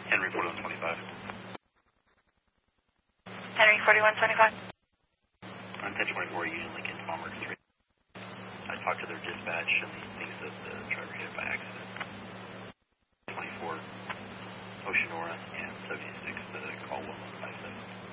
Henry 4125. Henry 4125. On 1024, Union Lincoln, Palmer 3. I talked to their dispatch and he thinks that the driver hit it by accident. 24, Oceanora, and 76 to call 1157.